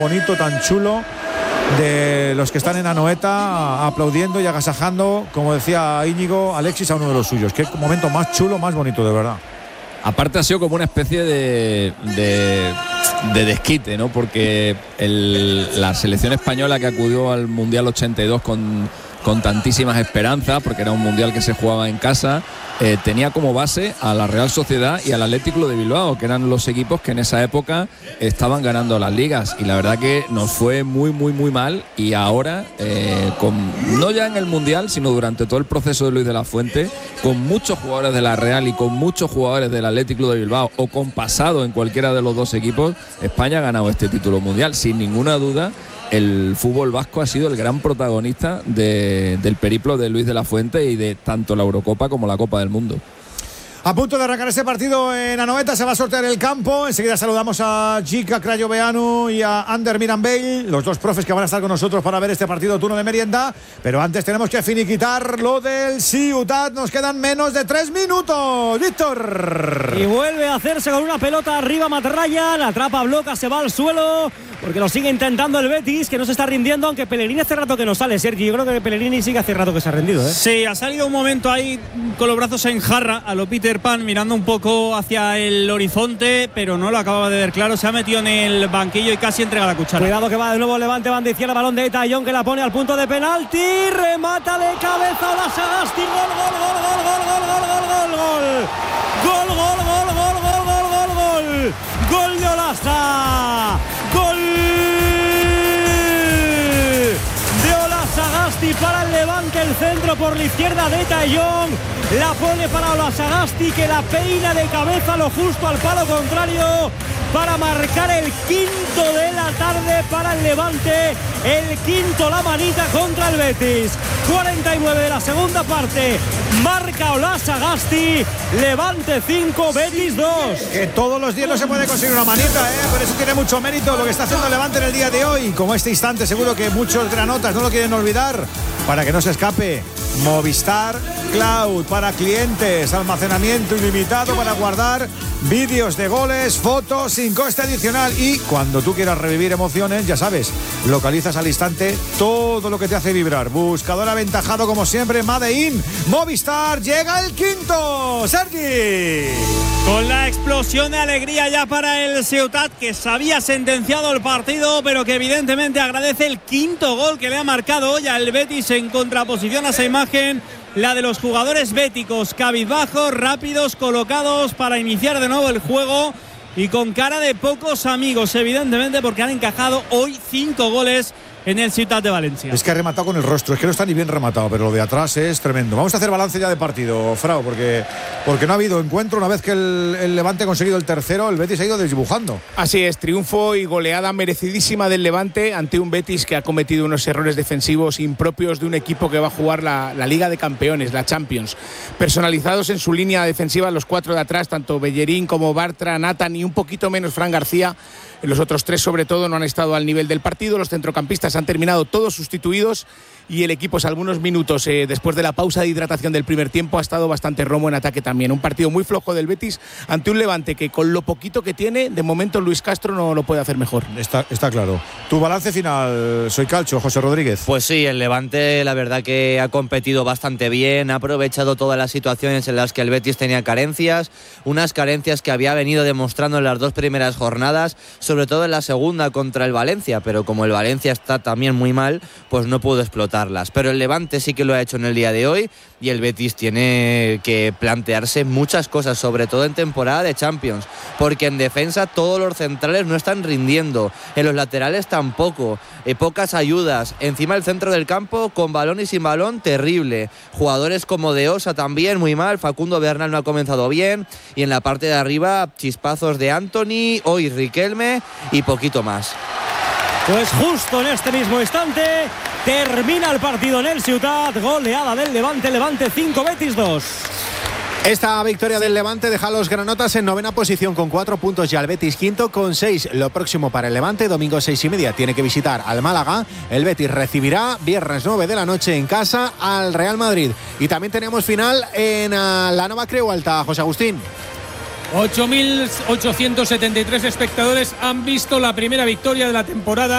bonito, tan chulo, de los que están en Anoeta aplaudiendo y agasajando, como decía Íñigo, Alexis a uno de los suyos. Qué momento más chulo, más bonito, de verdad. Aparte ha sido como una especie de desquite, ¿no? Porque la selección española que acudió al Mundial 82 con tantísimas esperanzas, porque era un mundial que se jugaba en casa, tenía como base a la Real Sociedad y al Athletic Club de Bilbao, que eran los equipos que en esa época estaban ganando las ligas, y la verdad que nos fue muy muy muy mal. Y ahora, no ya en el mundial, sino durante todo el proceso de Luis de la Fuente, con muchos jugadores de la Real y con muchos jugadores del Athletic Club de Bilbao, o con pasado en cualquiera de los dos equipos, España ha ganado este título mundial sin ninguna duda. El fútbol vasco ha sido el gran protagonista del periplo de Luis de la Fuente y de tanto la Eurocopa como la Copa del Mundo. A punto de arrancar este partido en Anoeta, se va a sortear el campo. Enseguida saludamos a Jica Crayoveanu y a Ander Mirambell, los dos profes que van a estar con nosotros para ver este partido turno de merienda. Pero antes tenemos que finiquitar lo del Ciutat. Nos quedan menos de 3 minutos. Víctor. Y vuelve a hacerse con una pelota arriba Matarraya. La atrapa, bloca, se va al suelo, porque lo sigue intentando el Betis, que no se está rindiendo, aunque Pellegrini hace rato que no sale, Sergi. Yo creo que Pellegrini sigue hace rato que se ha rendido, ¿eh? Sí, ha salido un momento ahí con los brazos en jarra a lo Peter Pan, mirando un poco hacia el horizonte, pero no lo acababa de ver claro. Se ha metido en el banquillo y casi entrega la cuchara. Cuidado que va de nuevo Levante, banda izquierda, balón de Tayón, que la pone al punto de penalti, remata de cabeza la Sagasti, gol, gol, gol, gol, gol, gol, gol, gol, gol, gol, gol, gol, gol, gol, gol, gol, gol, gol de Olaza, gol de Olaza Sagasti para el Levante, el centro por la izquierda de Tayón, la pone para Olaza Sagasti, que la peina de cabeza lo justo al palo contrario para marcar el quinto de la tarde para el Levante, el quinto la manita contra el Betis. 49 de la segunda parte, marca Olaza Sagasti, Levante 5, Betis 2. Que todos los días no se puede conseguir una manita, por eso tiene mucho mérito lo que está haciendo el Levante en el día de hoy. Como este instante, seguro que muchos granotas no lo quieren olvidar, para que no se escape. Movistar Cloud para clientes, almacenamiento ilimitado para guardar vídeos de goles, fotos sin coste adicional, y cuando tú quieras revivir emociones, ya sabes, localizas al instante todo lo que te hace vibrar. Buscador aventajado como siempre, Made in Movistar. Llega el quinto, Sergi. Con la explosión de alegría ya para el Ciutat, que se había sentenciado el partido, pero que evidentemente agradece el quinto gol que le ha marcado hoy al Betis, en contraposición a esa imagen, la de los jugadores béticos, cabizbajos, rápidos, colocados para iniciar de nuevo el juego y con cara de pocos amigos, evidentemente, porque han encajado hoy 5 goles en el Ciutat de Valencia. Es que ha rematado con el rostro, es que no está ni bien rematado, pero lo de atrás es tremendo. Vamos a hacer balance ya de partido, Frau, porque no ha habido encuentro. Una vez que el Levante ha conseguido el tercero, el Betis ha ido desdibujando. Así es, triunfo y goleada merecidísima del Levante ante un Betis que ha cometido unos errores defensivos impropios de un equipo que va a jugar la Liga de Campeones, la Champions. Personalizados en su línea defensiva los 4 de atrás, tanto Bellerín como Bartra, Nathan y un poquito menos Fran García. Los otros 3 sobre todo no han estado al nivel del partido. Los centrocampistas han terminado todos sustituidos y el equipo, algunos minutos después de la pausa de hidratación del primer tiempo, ha estado bastante romo en ataque también. Un partido muy flojo del Betis ante un Levante que, con lo poquito que tiene, de momento Luis Castro no lo puede hacer mejor. Está claro. Tu balance final, soy Calcho, José Rodríguez. Pues sí, el Levante la verdad que ha competido bastante bien, ha aprovechado todas las situaciones en las que el Betis tenía carencias, unas carencias que había venido demostrando en las 2 primeras jornadas, sobre todo en la segunda contra el Valencia, pero como el Valencia está también muy mal, pues no pudo explotarlas. Pero el Levante sí que lo ha hecho en el día de hoy, y el Betis tiene que plantearse muchas cosas, sobre todo en temporada de Champions, porque en defensa todos los centrales no están rindiendo, en los laterales tampoco, pocas ayudas, encima el centro del campo con balón y sin balón terrible, jugadores como De Osa también muy mal, Facundo Bernal no ha comenzado bien, y en la parte de arriba chispazos de Anthony, hoy Riquelme y poquito más. Pues justo en este mismo instante termina el partido en el Ciutat, goleada del Levante, Levante 5, Betis 2. Esta victoria del Levante deja a los granotas en 9ª posición con 4 puntos y al Betis quinto con 6. Lo próximo para el Levante, domingo 6:30, tiene que visitar al Málaga. El Betis recibirá viernes 9 de la noche en casa al Real Madrid. Y también tenemos final en la Nova Creu Alta, José Agustín. 8.873 espectadores han visto la primera victoria de la temporada